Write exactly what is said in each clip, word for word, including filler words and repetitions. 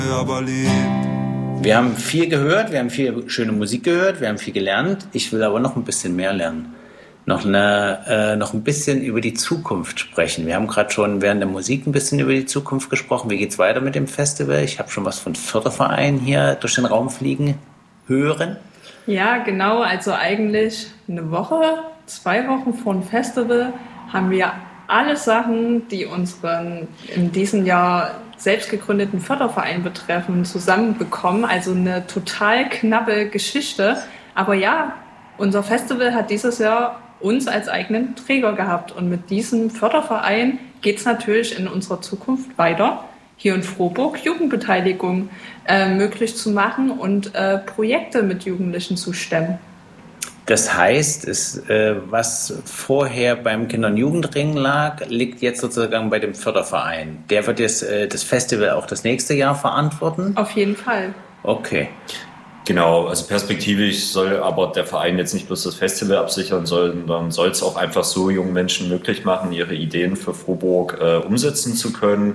aber lebt. Wir haben viel gehört, wir haben viel schöne Musik gehört, wir haben viel gelernt. Ich will aber noch ein bisschen mehr lernen. Noch, eine, äh, noch ein bisschen über die Zukunft sprechen. Wir haben gerade schon während der Musik ein bisschen über die Zukunft gesprochen. Wie geht's weiter mit dem Festival? Ich habe schon was von Fördervereinen hier durch den Raum fliegen hören. Ja, genau. Also eigentlich eine Woche, zwei Wochen vor dem Festival haben wir alle Sachen, die unseren in diesem Jahr selbst gegründeten Förderverein betreffen, zusammenbekommen. Also eine total knappe Geschichte. Aber ja, unser Festival hat dieses Jahr uns als eigenen Träger gehabt. Und mit diesem Förderverein geht es natürlich in unserer Zukunft weiter, hier in Frohburg Jugendbeteiligung äh, möglich zu machen und äh, Projekte mit Jugendlichen zu stemmen. Das heißt, es, äh, was vorher beim Kinder- und Jugendring lag, liegt jetzt sozusagen bei dem Förderverein. Der wird jetzt äh, das Festival auch das nächste Jahr verantworten? Auf jeden Fall. Okay. Genau, also perspektivisch soll aber der Verein jetzt nicht bloß das Festival absichern, sondern soll es auch einfach so jungen Menschen möglich machen, ihre Ideen für Frohburg äh, umsetzen zu können.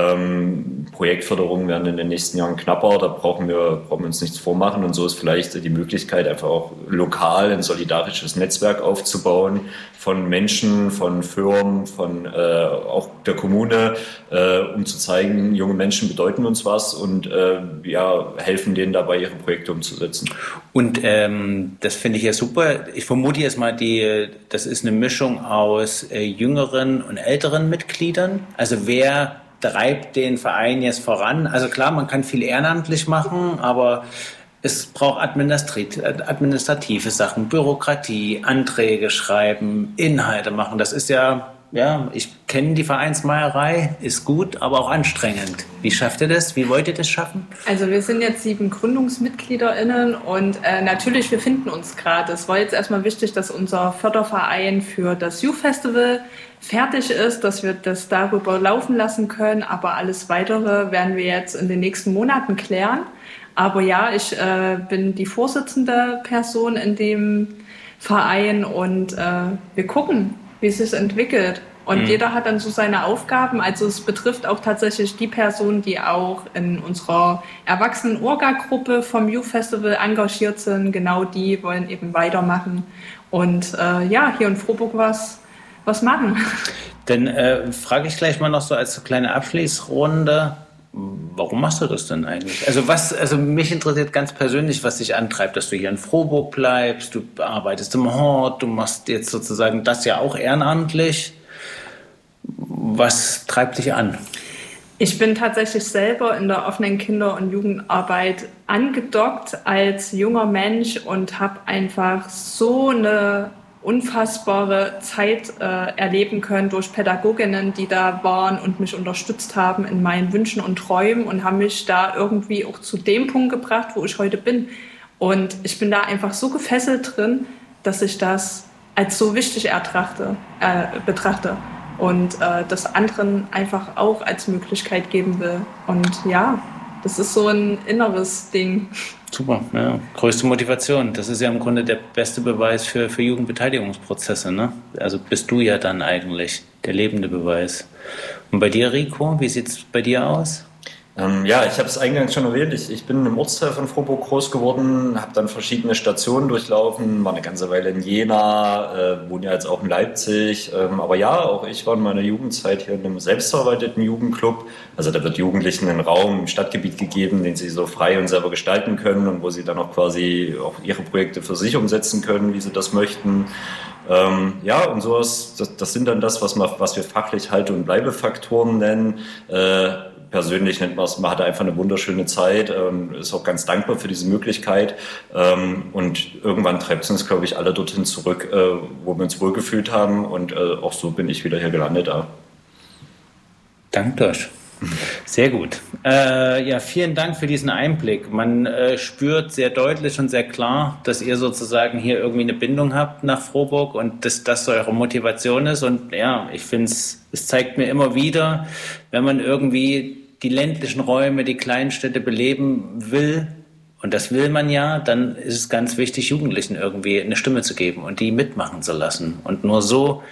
Ähm, Projektförderungen werden in den nächsten Jahren knapper, da brauchen wir, brauchen wir uns nichts vormachen, und so ist vielleicht die Möglichkeit, einfach auch lokal ein solidarisches Netzwerk aufzubauen von Menschen, von Firmen, von äh, auch der Kommune, äh, um zu zeigen, junge Menschen bedeuten uns was und äh, ja, helfen denen dabei, ihre Projekte umzusetzen. Und ähm, das finde ich ja super. Ich vermute jetzt mal, die, das ist eine Mischung aus äh, jüngeren und älteren Mitgliedern. Also wer treibt den Verein jetzt voran? Also klar, man kann viel ehrenamtlich machen, aber es braucht administrative Sachen, Bürokratie, Anträge schreiben, Inhalte machen. Das ist ja, ja, ich kenne die Vereinsmeierei, ist gut, aber auch anstrengend. Wie schafft ihr das? Wie wollt ihr das schaffen? Also wir sind jetzt sieben GründungsmitgliederInnen und äh, natürlich, wir finden uns gerade. Es war jetzt erstmal wichtig, dass unser Förderverein für das Youth Festival fertig ist, dass wir das darüber laufen lassen können, aber alles Weitere werden wir jetzt in den nächsten Monaten klären. Aber ja, ich äh, bin die Vorsitzende Person in dem Verein und äh, wir gucken, wie es sich entwickelt. Und mhm. jeder hat dann so seine Aufgaben. Also es betrifft auch tatsächlich die Personen, die auch in unserer Erwachsenen-Orga-Gruppe vom Youth Festival engagiert sind. Genau die wollen eben weitermachen. Und äh, ja, hier in Frohburg was, was machen. Dann äh, frage ich gleich mal noch so als so kleine Abschließrunde. Warum machst du das denn eigentlich? Also was, also mich interessiert ganz persönlich, was dich antreibt, dass du hier in Frohburg bleibst, du arbeitest im Hort, du machst jetzt sozusagen das ja auch ehrenamtlich. Was treibt dich an? Ich bin tatsächlich selber in der offenen Kinder- und Jugendarbeit angedockt als junger Mensch und habe einfach so eine unfassbare Zeit äh, erleben können durch Pädagoginnen, die da waren und mich unterstützt haben in meinen Wünschen und Träumen und haben mich da irgendwie auch zu dem Punkt gebracht, wo ich heute bin. Und ich bin da einfach so gefesselt drin, dass ich das als so wichtig ertrachte, äh, betrachte und äh, das anderen einfach auch als Möglichkeit geben will. Und ja, das ist so ein inneres Ding. Super, ja. Größte Motivation. Das ist ja im Grunde der beste Beweis für, für Jugendbeteiligungsprozesse, ne? Also bist du ja dann eigentlich der lebende Beweis. Und bei dir, Rico, wie sieht es bei dir aus? Ähm, ja, ich habe es eingangs schon erwähnt. Ich, ich bin im Ortsteil von Frohburg groß geworden, habe dann verschiedene Stationen durchlaufen, war eine ganze Weile in Jena, äh, wohne ja jetzt auch in Leipzig. Ähm, aber ja, auch ich war in meiner Jugendzeit hier in einem selbstverwalteten Jugendclub. Also da wird Jugendlichen einen Raum im Stadtgebiet gegeben, den sie so frei und selber gestalten können und wo sie dann auch quasi auch ihre Projekte für sich umsetzen können, wie sie das möchten. Ähm, ja, und sowas, das, das sind dann das, was, man, was wir fachlich Halte- und Bleibefaktoren nennen. Äh, Persönlich nennt man es, man hatte einfach eine wunderschöne Zeit, ähm, ist auch ganz dankbar für diese Möglichkeit. Ähm, und irgendwann treibt es uns, glaube ich, alle dorthin zurück, äh, wo wir uns wohlgefühlt haben. Und äh, auch so bin ich wieder hier gelandet. Ja. Danke, Dosch. Sehr gut. Äh, ja, vielen Dank für diesen Einblick. Man äh, spürt sehr deutlich und sehr klar, dass ihr sozusagen hier irgendwie eine Bindung habt nach Frohburg und dass das eure Motivation ist. Und ja, ich finde es, es zeigt mir immer wieder, wenn man irgendwie die ländlichen Räume, die Kleinstädte beleben will, und das will man ja, dann ist es ganz wichtig, Jugendlichen irgendwie eine Stimme zu geben und die mitmachen zu lassen. Und nur so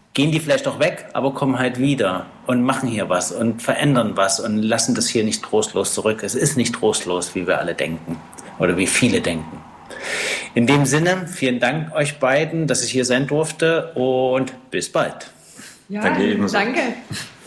gehen die vielleicht auch weg, aber kommen halt wieder und machen hier was und verändern was und lassen das hier nicht trostlos zurück. Es ist nicht trostlos, wie wir alle denken oder wie viele denken. In dem Sinne, vielen Dank euch beiden, dass ich hier sein durfte und bis bald. Ja, danke. danke.